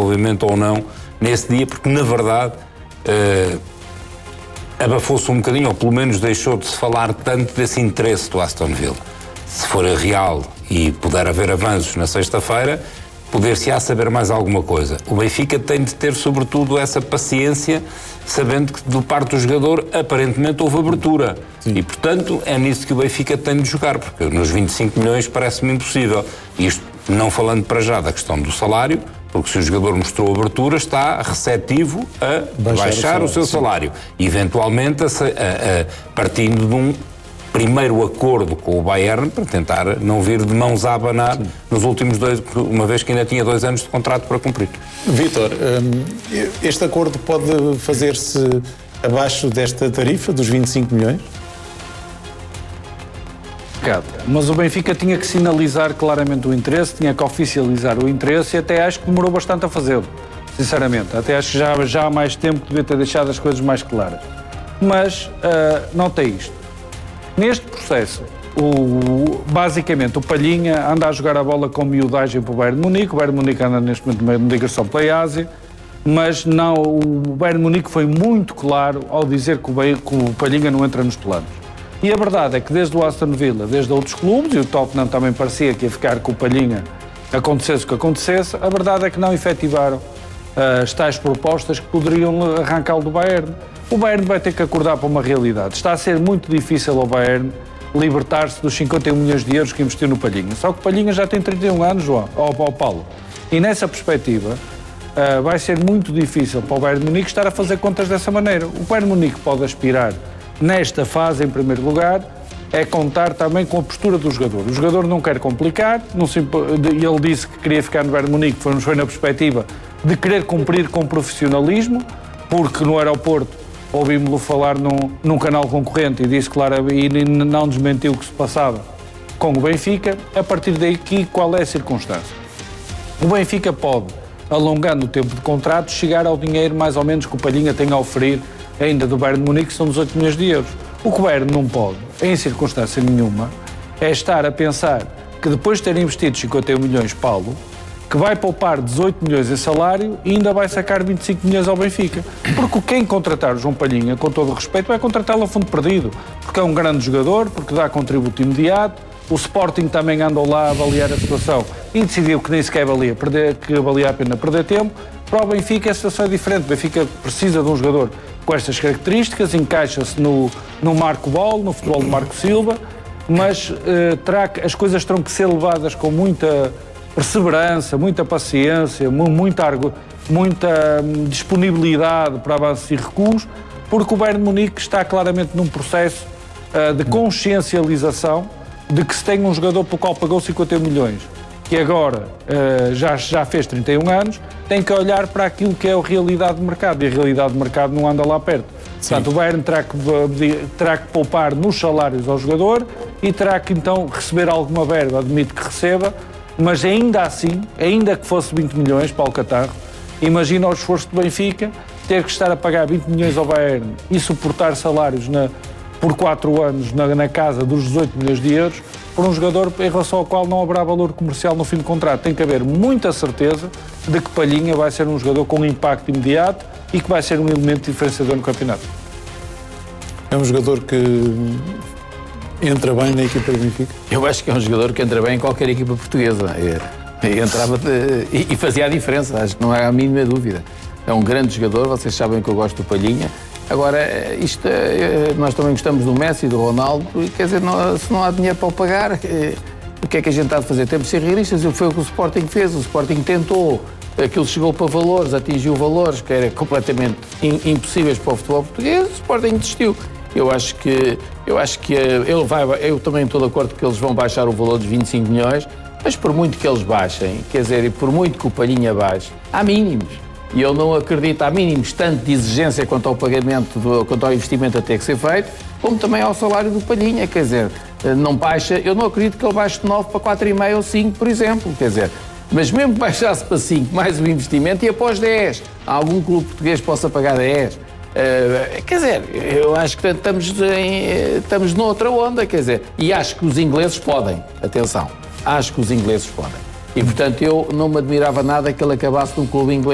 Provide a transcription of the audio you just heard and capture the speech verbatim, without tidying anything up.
envolvimento ou não nesse dia, porque na verdade uh, abafou-se um bocadinho, ou pelo menos deixou de se falar tanto desse interesse do Aston Villa. Se for real e puder haver avanços na sexta-feira, poder-se-á saber mais alguma coisa. O Benfica tem de ter, sobretudo, essa paciência, sabendo que, do parte do jogador, aparentemente houve abertura. Sim. E, portanto, é nisso que o Benfica tem de jogar, porque nos vinte e cinco milhões parece-me impossível. Isto, não falando para já da questão do salário, porque se o jogador mostrou abertura, está receptivo a baixar, baixar o, salário, o seu salário. Sim. Eventualmente, a, a, a, partindo de um primeiro acordo com o Bayern para tentar não vir de mãos a abanar. Sim. Nos últimos dois, uma vez que ainda tinha dois anos de contrato para cumprir. Vítor, este acordo pode fazer-se abaixo desta tarifa dos vinte e cinco milhões? Mas o Benfica tinha que sinalizar claramente o interesse, tinha que oficializar o interesse e até acho que demorou bastante a fazê-lo, sinceramente. Até acho que já, já há mais tempo que devia ter deixado as coisas mais claras. Mas uh, nota isto. Neste processo, o, basicamente o Palhinha anda a jogar a bola com miudagem para o Bayern de Munique. O Bayern de Munique anda neste momento numa ligação pela Ásia, mas não, o Bayern de Munique foi muito claro ao dizer que o, que o Palhinha não entra nos planos. E a verdade é que desde o Aston Villa, desde outros clubes, e o Tottenham também parecia que ia ficar com o Palhinha, acontecesse o que acontecesse, a verdade é que não efetivaram uh, as tais propostas que poderiam arrancá-lo do Bayern. O Bayern vai ter que acordar para uma realidade. Está a ser muito difícil ao Bayern libertar-se dos cinquenta e um milhões de euros que investiu no Palhinha. Só que o Palhinha já tem trinta e um anos, João, ao, ao Paulo. E nessa perspectiva, uh, vai ser muito difícil para o Bayern de Munique estar a fazer contas dessa maneira. O Bayern de Munique pode aspirar, nesta fase, em primeiro lugar, é contar também com a postura do jogador. O jogador não quer complicar, não se, ele disse que queria ficar no Bayern de Munique, foi, foi na perspectiva de querer cumprir com profissionalismo, porque no aeroporto ouvimos-lo falar num, num canal concorrente e disse claro, e não desmentiu o que se passava com o Benfica. A partir daqui, qual é a circunstância? O Benfica pode, alongando o tempo de contrato, chegar ao dinheiro mais ou menos que o Palhinha tem a oferir ainda do Bayern de Munique, que são dezoito milhões de euros. O que o Bayern não pode, em circunstância nenhuma, é estar a pensar que depois de ter investido cinquenta e um milhões, Paulo, que vai poupar dezoito milhões em salário e ainda vai sacar vinte e cinco milhões ao Benfica. Porque quem contratar o João Palhinha, com todo o respeito, vai contratá-lo a fundo perdido. Porque é um grande jogador, porque dá contributo imediato. O Sporting também andou lá a avaliar a situação e decidiu que nem sequer valia, perder, que valia a pena perder tempo. Para o Benfica a situação é diferente. O Benfica precisa de um jogador com estas características, encaixa-se no, no Marco Ball, no futebol de Marco Silva, mas uh, terá, as coisas terão que ser levadas com muita perseverança, muita paciência, muita, muita disponibilidade para avanços e recuos, porque o Bayern de Munique está claramente num processo uh, de consciencialização de que se tem um jogador pelo qual pagou cinquenta e um milhões, que agora uh, já, já fez trinta e um anos, tem que olhar para aquilo que é a realidade de mercado, e a realidade de mercado não anda lá perto. Sim. Portanto, o Bayern terá que, terá que poupar nos salários ao jogador e terá que então receber alguma verba, admito que receba, mas ainda assim, ainda que fosse vinte milhões para o Catarro, imagina o esforço do Benfica ter que estar a pagar vinte milhões ao Bayern e suportar salários na, por quatro anos na, na casa dos dezoito milhões de euros por um jogador em relação ao qual não haverá valor comercial no fim do contrato. Tem que haver muita certeza de que Palhinha vai ser um jogador com impacto imediato e que vai ser um elemento diferenciador no campeonato. É um jogador que entra bem na equipa do Benfica? Eu acho que é um jogador que entra bem em qualquer equipa portuguesa. E, entrava de, e, e fazia a diferença, acho que não há a mínima dúvida. É um grande jogador, vocês sabem que eu gosto do Palhinha. Agora, isto, nós também gostamos do Messi e do Ronaldo, e quer dizer, não, se não há dinheiro para o pagar, o que é que a gente está a fazer? Temos de ser realistas, foi o que o Sporting fez, o Sporting tentou, aquilo chegou para valores, atingiu valores que eram completamente impossíveis para o futebol português, o Sporting desistiu. Eu acho que, eu acho que ele vai, eu também estou de acordo que eles vão baixar o valor dos vinte e cinco milhões, mas por muito que eles baixem, quer dizer, e por muito que o Palhinha baixe, há mínimos. E eu não acredito, há mínimos tanto de exigência quanto ao pagamento, do, quanto ao investimento a ter que ser feito, como também ao salário do Palhinha, quer dizer, não baixa, eu não acredito que ele baixe de nove para quatro vírgula cinco ou cinco, por exemplo, quer dizer, mas mesmo que baixasse para cinco, mais o investimento, e após dez, algum clube português possa pagar dez, Uh, quer dizer, eu acho que estamos, em, estamos noutra onda, quer dizer, e acho que os ingleses podem, atenção, acho que os ingleses podem. E, portanto, eu não me admirava nada que ele acabasse num clube inglês.